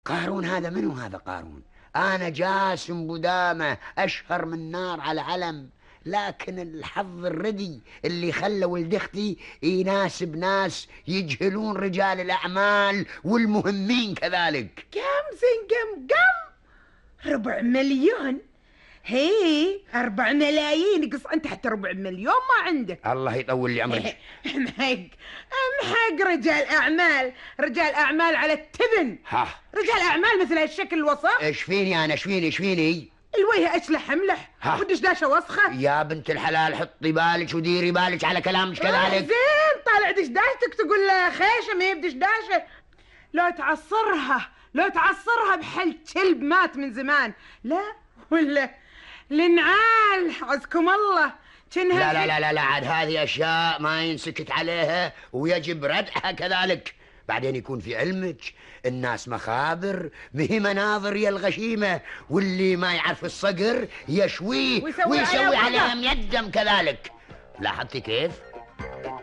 قارون هذا منو هذا قارون؟ أنا جاسم بدامة أشهر من نار على علم، لكن الحظ الردي اللي خلى ولد اختي يناسب ناس يجهلون رجال الأعمال والمهمين كذلك. كم زنقم 4 مليون؟ هي 4 ملايين، قص انت حتى 4 مليون ما عندك. الله يطول لي عمرك. امحق رجال اعمال على التبن. رجال اعمال مثل هالشكل الوسخ. ايش فيني انا؟ ايش فيني؟ الوجه اشلح املح والدشداشه وسخه. يا بنت الحلال حطي بالك وديري بالك على كلامك كذلك. زين طالع دشداشتك تقول خيشه ما هي بدشداشه. لو تعصرها بحل كلب مات من زمان. لا ولا النعال عزكم الله. لا عاد هذه أشياء ما ينسكت عليها ويجب ردعها كذلك. بعدين يكون في علمك الناس مخابر مهي مناظر يا الغشيمة، واللي ما يعرف الصقر يشويه ويسوي عليهم يدم كذلك. لاحظتي كيف؟